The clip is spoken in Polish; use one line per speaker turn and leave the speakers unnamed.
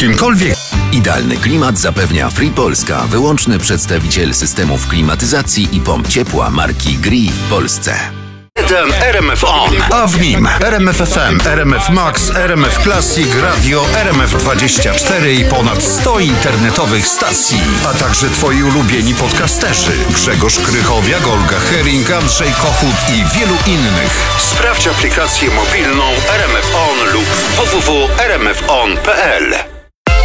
kimkolwiek.
Idealny klimat zapewnia Free Polska, wyłączny przedstawiciel systemów klimatyzacji i pomp ciepła marki Gree w Polsce.
RMF On, a w nim RMF FM, RMF Max, RMF Classic, Radio, RMF24 i ponad 100 internetowych stacji, a także twoi ulubieni podcasterzy Grzegorz Krychowiak, Olga Hering, Andrzej Kochut i wielu innych. Sprawdź aplikację mobilną RMF On lub www.rmfon.pl.